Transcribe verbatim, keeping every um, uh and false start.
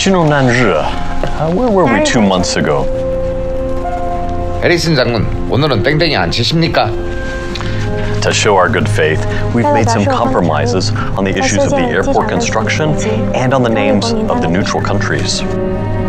Juno Nanzhi, uh, where were we two months ago? 해리슨 장군, 오늘은 땡땡이 안 치십니까? To show our good faith, we've made some compromises on the issues of the airport construction and on the names of the neutral countries.